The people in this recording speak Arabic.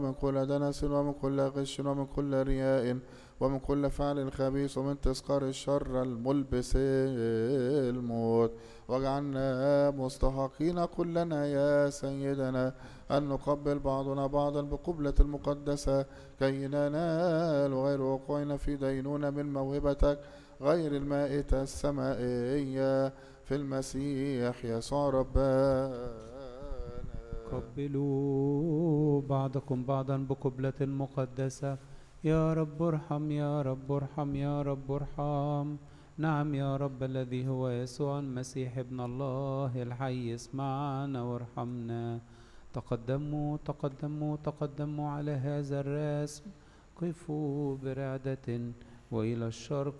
من كل دنس ومن كل غش ومن كل رياء ومن كل فعل خبيث ومن تذكار الشر الملبس الموت. واجعلنا مستحقين كلنا يا سيدنا أن نقبل بعضنا بعضا بقبلة المقدسة كي ننال غير وقوعنا في دينونة من موهبتك غير المائتة السمائية في المسيح يسوع ربنا. قبلوا بعضكم بعضا بقبلة مقدسة. يا رب ارحم يا رب ارحم يا رب ارحم. نعم يا رب الذي هو يسوع المسيح ابن الله الحي اسمعنا وارحمنا. تقدموا تقدموا تقدموا على هذا الرسم. قفوا برعدة وإلى الشرق